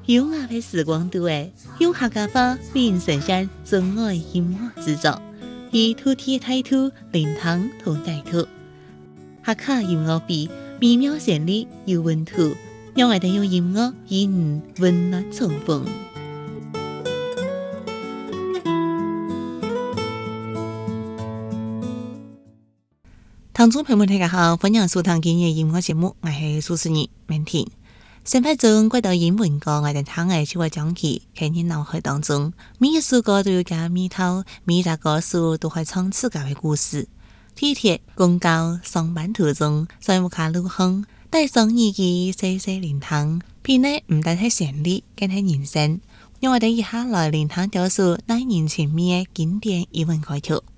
优雅的时光度用客家话为神山钟爱音乐制作，以土地态度灵堂同带土，客家音乐比美妙旋律有温度，让我哋用音乐与你温暖重逢。听众朋友们大家好，欢迎收听今日音乐节目，我是主持人明婷。生活中怪到英文歌，我哋聽嘅就會講起喺你腦海當中，每一首歌都有個味道，每一個歌手都會唱自家嘅故事。地鐵、公交、上班途中，在屋卡路行，帶上耳機細細聆聽，片呢唔單係旋律，更係人生。讓我哋以下來聆聽多首耐人尋味嘅經典英文歌曲。